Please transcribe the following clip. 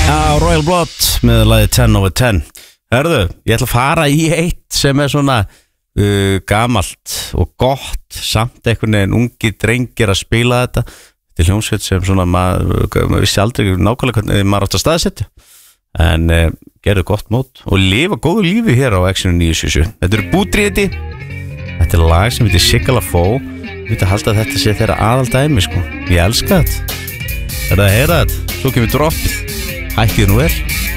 Royal Blood með lagið 10 over 10. Hörðu, ég ætla að fara í eitt sem svona gamalt og gott, samt einhvern veginn ungi drengir að spila þetta. Þetta hljómsveit sem svona maður vissi aldrei nákvæmlega hvernig maður átt að staðsetja, en gerðu gott mót og lifa góðu lífi hér á Exxonu 977. Þetta Búdríði. Þetta lag sem heitir Sigala Fó. Ég veit að halda að þetta sé þeirra aðaldæmi, sko. Ég elska þetta. Það að heyra þetta. Svo kemur droppið. Hækkið nú vel.